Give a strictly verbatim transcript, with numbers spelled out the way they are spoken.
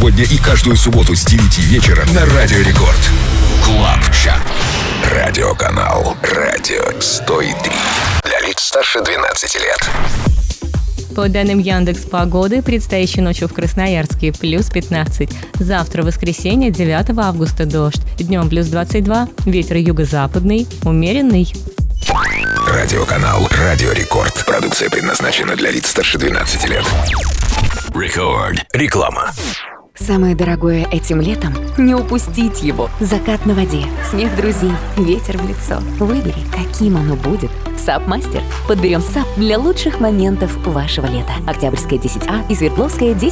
сегодня и каждую субботу с девяти вечера на Радио Рекорд. Клаб Чарт. Радиоканал Радио сто три. Для лиц старше двенадцати лет. По данным Яндекс Погоды, предстоящей ночью в Красноярске плюс пятнадцать. Завтра, воскресенье, девятого августа, дождь. Днем плюс двадцать два. Ветер юго-западный, умеренный. Радиоканал Радио Рекорд. Продукция предназначена для лиц старше двенадцати лет. Рекорд. Реклама. Самое дорогое этим летом – не упустить его. Закат на воде, смех друзей, ветер в лицо. Выбери, каким оно будет. САП-мастер. Подберем САП для лучших моментов вашего лета. Октябрьская десять А и Свердловская десять.